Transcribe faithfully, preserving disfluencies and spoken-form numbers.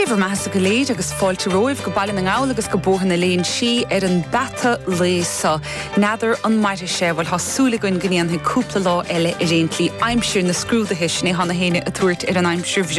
Bhíomhar measa go léad agus fáilte roimh go bailin an gáil agus go bóhanna léon si ar an bata lésa. Nádar an maite sé bhil thasúla goin gníon cúpla lá eile i réontlí aimsir na scrúdathe sin é hana héine a tuairt ar an aimsir